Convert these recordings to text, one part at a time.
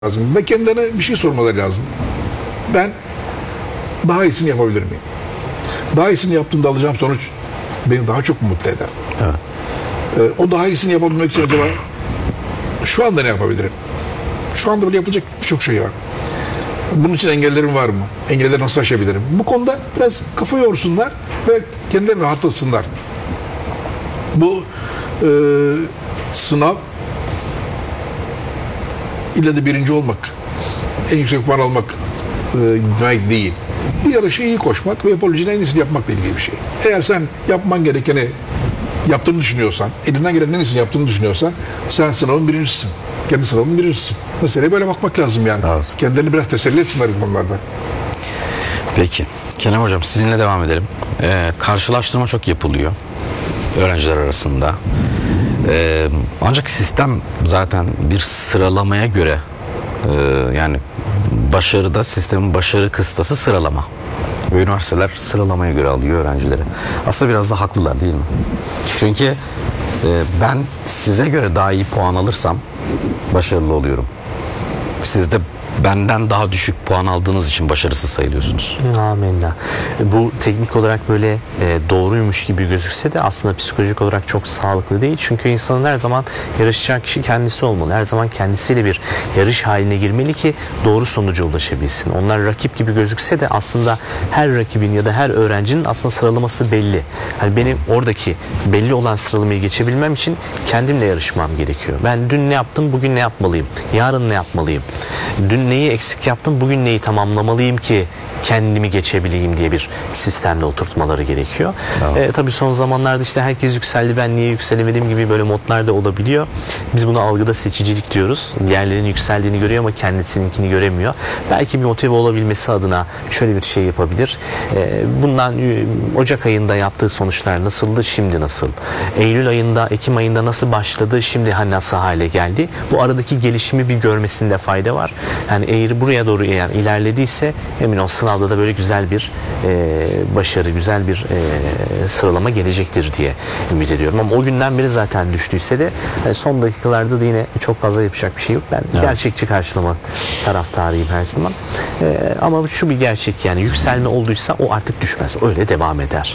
lazım ve kendilerine bir şey sormaları lazım. Ben daha iyisini yapabilir miyim? Daha iyisini yaptığımda alacağım sonuç beni daha çok mutlu eder. Evet. O daha iyisini yapabilmek için acaba şu anda ne yapabilirim? Şu anda bile yapılacak birçok şey var. Bunun için engellerim var mı? Engelleri nasıl aşabilirim? Bu konuda biraz kafa yorsunlar ve kendilerini rahatlatsınlar. Bu sınav ille de birinci olmak, en yüksek puan almak demek değil. Bir yarışı iyi koşmak ve yapabileceğin en iyisini yapmakla ilgili bir şey. Eğer sen yapman gerekeni yaptığını düşünüyorsan, elinden gelen en iyisini yaptığını düşünüyorsan sen sınavın birincisisin. Kendi sınavın birincisisin. Meseleye böyle bakmak lazım yani. Evet. Kendilerini biraz teselli etsinler bu konularda. Peki. Kerem Hocam sizinle devam edelim. Karşılaştırma çok yapılıyor öğrenciler arasında. Ancak sistem zaten bir sıralamaya göre yani başarıda sistemin başarı kıstası sıralama. Ve üniversiteler sıralamaya göre alıyor öğrencileri. Aslında biraz da haklılar değil mi? Çünkü ben size göre daha iyi puan alırsam başarılı oluyorum. Siz de benden daha düşük puan aldığınız için başarısız sayılıyorsunuz. Amenna. Bu teknik olarak böyle doğruymuş gibi gözükse de aslında psikolojik olarak çok sağlıklı değil. Çünkü insanın her zaman yarışacak kişi kendisi olmalı. Her zaman kendisiyle bir yarış haline girmeli ki doğru sonuca ulaşabilsin. Onlar rakip gibi gözükse de aslında her rakibin ya da her öğrencinin aslında sıralaması belli. Yani benim oradaki belli olan sıralamayı geçebilmem için kendimle yarışmam gerekiyor. Ben dün ne yaptım, bugün ne yapmalıyım? Yarın ne yapmalıyım? Dün neyi eksik yaptım, bugün neyi tamamlamalıyım ki kendimi geçebileyim diye bir sistemle oturtmaları gerekiyor. Evet. Tabii son zamanlarda işte herkes yükseldi, ben niye yükselemedim gibi böyle modlar da olabiliyor. Biz buna algıda seçicilik diyoruz. Diğerlerinin yükseldiğini görüyor ama kendisininkini göremiyor. Belki bir motive olabilmesi adına şöyle bir şey yapabilir. Bundan Ocak ayında yaptığı sonuçlar nasıldı, şimdi nasıl? Eylül ayında, Ekim ayında nasıl başladı, şimdi nasıl hale geldi? Bu aradaki gelişimi bir görmesinde fayda var. Yani eğri buraya doğru eğer ilerlediyse emin ol sınavda da böyle güzel bir başarı, güzel bir sıralama gelecektir diye ümit ediyorum. Ama o günden beri zaten düştüyse de son dakikalarda da yine çok fazla yapacak bir şey yok. Ben gerçekçi karşılama taraftarıyım her zaman. Ama şu bir gerçek yani yükselme olduysa o artık düşmez. Öyle devam eder.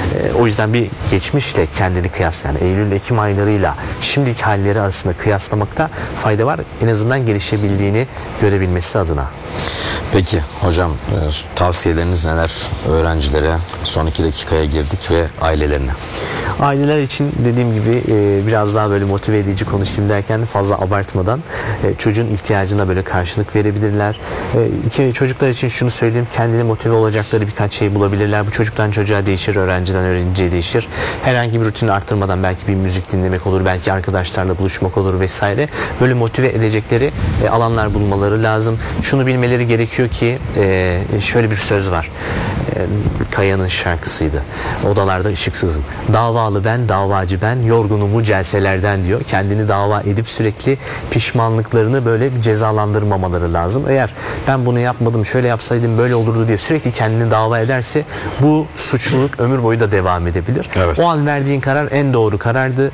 O yüzden bir geçmişle kendini kıyaslayan Eylül-Ekim aylarıyla şimdiki halleri arasında kıyaslamakta fayda var. En azından gelişebildiğini görebilmesi adına. Peki hocam tavsiyeleriniz neler öğrencilere? Son 2 dakikaya girdik ve ailelerine. Aileler için dediğim gibi biraz daha böyle motive edici konuşayım derken fazla abartmadan çocuğun ihtiyacına böyle karşılık verebilirler. Çocuklar için şunu söyleyeyim, kendine motive olacakları birkaç şey bulabilirler. Bu çocuktan çocuğa değişir, öğrenciden öğrenciye değişir. Herhangi bir rutini arttırmadan belki bir müzik dinlemek olur, belki arkadaşlarla buluşmak olur vesaire. Böyle motive edecekleri alanlar bulmaları lazım. Şunu bilmeleri gerekiyor ki şöyle bir söz var. Kaya'nın şarkısıydı. Odalarda ışıksızım. Davalı ben, davacı ben, yorgunumu celselerden diyor. Kendini dava edip sürekli pişmanlıklarını böyle cezalandırmamaları lazım. Eğer ben bunu yapmadım, şöyle yapsaydım böyle olurdu diye sürekli kendini dava ederse bu suçluluk ömür boyu da devam edebilir. Evet. O an verdiğin karar en doğru karardı.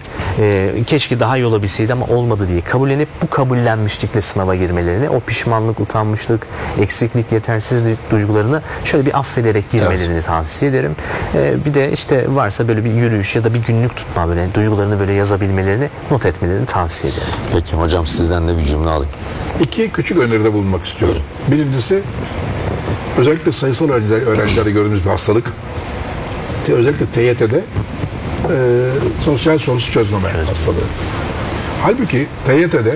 Keşke daha iyi olabilseydi ama olmadı diye kabullenip bu kabullenmişlikle sınava girmelerini, o pişmanlık, utanmışlık, eksiklik, yetersizlik duygularını şöyle bir affederek girmelerini tavsiye ederim. Bir de işte varsa böyle bir yürüyüş ya da bir günlük tutma, böyle duygularını böyle yazabilmelerini, not etmelerini tavsiye ederim. Peki hocam sizden de bir cümle alayım. 2 küçük öneride bulunmak istiyorum. Birincisi özellikle sayısal öğrencilerde gördüğümüz bir hastalık. Özellikle TYT'de sosyal sorusu çözmeme hastalığı. Halbuki TYT'de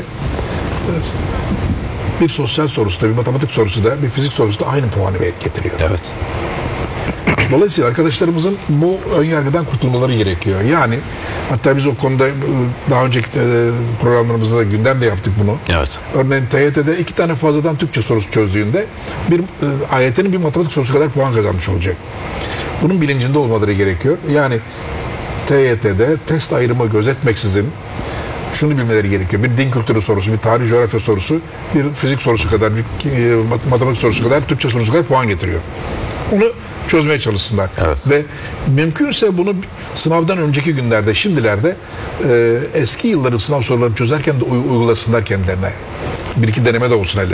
bir sosyal sorusu da, bir matematik sorusu da, bir fizik sorusu da aynı puanı getiriyor. Evet. Dolayısıyla arkadaşlarımızın bu önyargıdan kurtulmaları gerekiyor. Yani hatta biz o konuda daha önceki programlarımızda da gündemde yaptık bunu. Evet. Örneğin TYT'de 2 tane fazladan Türkçe sorusu çözdüğünde bir AYT'nin bir matematik sorusu kadar puan kazanmış olacak. Bunun bilincinde olmaları gerekiyor. Yani TYT'de test ayrımı gözetmeksizin şunu bilmeleri gerekiyor. Bir din kültürü sorusu, bir tarih coğrafya sorusu, bir fizik sorusu kadar, bir matematik sorusu kadar, Türkçe sorusu kadar puan getiriyor. Onu çözmeye çalışsınlar. Evet. Ve mümkünse bunu sınavdan önceki günlerde, şimdilerde eski yılların sınav sorularını çözerken de uygulasınlar kendilerine. Bir iki deneme de olsun elde.